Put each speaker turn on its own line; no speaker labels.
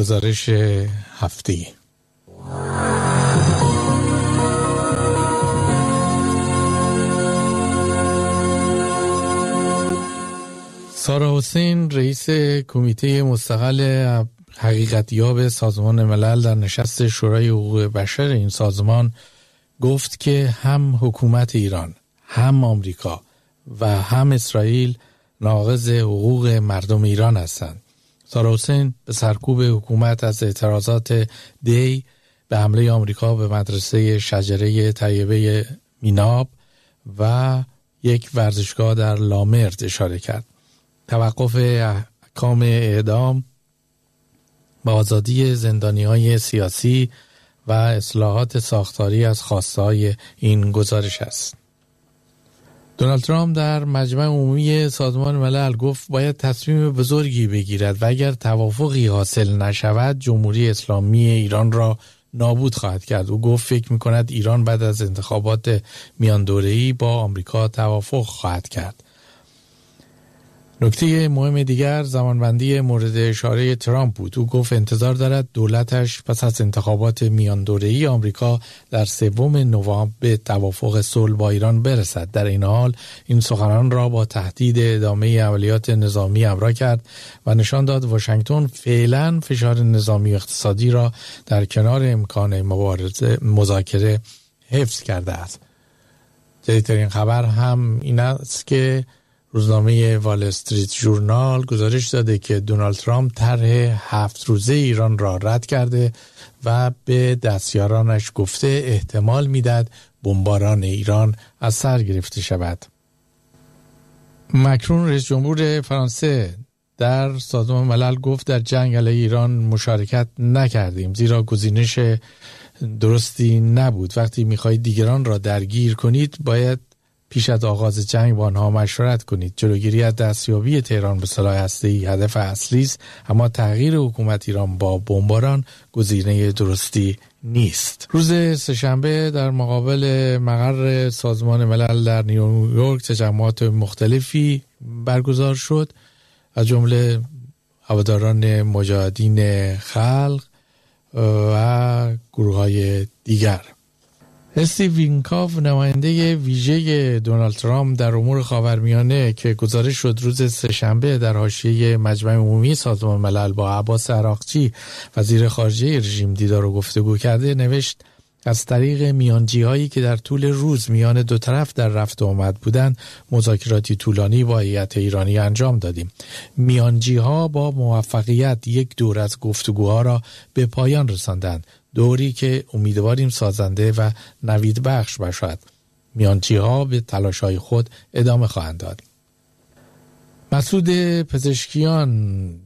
گزارش هفته‌ای. سارا حسین رئیس کمیته مستقل حقیقتیاب سازمان ملل در نشست شورای حقوق بشر این سازمان گفت که هم حکومت ایران، هم آمریکا و هم اسرائیل ناقض حقوق مردم ایران هستند. سارا حسین به سرکوب حکومت از اعتراضات دی به حمله آمریکا به مدرسه شجره طیبه میناب و یک ورزشگاه در لامرد اشاره کرد. توقف احکام اعدام و آزادی زندانی‌های سیاسی و اصلاحات ساختاری از خواسته‌های این گزارش است. دونالد ترامپ در مجمع عمومی سازمان ملل گفت باید تصمیم بزرگی بگیرد و اگر توافقی حاصل نشود جمهوری اسلامی ایران را نابود خواهد کرد. او گفت فکر می‌کند ایران بعد از انتخابات میان دوره‌ای با آمریکا توافق خواهد کرد. نکته مهم دیگر زمانبندی مورد اشاره ترامپ بود. او گفت انتظار دارد دولتش پس از انتخابات میان دوره‌ای آمریکا در 3 نوامبر به توافق صلح با ایران برسد. در این حال این سخنان را با تهدید ادامه عملیات نظامی همراه کرد و نشان داد واشنگتن فعلا فشار نظامی و اقتصادی را در کنار امکان مذاکره حفظ کرده است. جدیدترین خبر هم این است که روزنامه وال استریت ژورنال گزارش داده که دونالد ترامپ طرح 7 روزه ایران را رد کرده و به دستیارانش گفته احتمال میداد بمباران ایران از سر گرفته شود. مکرون رئیس جمهور فرانسه در سازمان ملل گفت در جنگ علیه ایران مشارکت نکردیم زیرا گزینش درستی نبود. وقتی میخواهید دیگران را درگیر کنید باید پیش از آغاز جنگ با آنها مشورت کنید. جلوگیری از دستیابی تهران به سلاح هسته‌ای هدف اصلی است، اما تغییر حکومت ایران با بمباران گزینه درستی نیست. روز سه‌شنبه در مقابل مقر سازمان ملل در نیویورک تجمعات مختلفی برگزار شد، از جمله هواداران مجاهدین خلق و گروه‌های دیگر. استیو وینکاف نماینده ویژه دونالد ترامپ در امور خاورمیانه که گزارش شد روز سه‌شنبه در حاشیه مجمع عمومی سازمان ملل با عباس عراقچی وزیر خارجه رژیم دیدار و گفتگو کرده نوشت از طریق میانجی‌هایی که در طول روز میان دو طرف در رفت و آمد بودند مذاکراتی طولانی با هیئت ایرانی انجام دادیم. میانجی‌ها با موفقیت یک دور از گفتگوها را به پایان رساندند، دوری که امیدواریم سازنده و نوید بخش باشد. میانجی‌ها به تلاش‌های خود ادامه خواهند داد. مسعود پزشکیان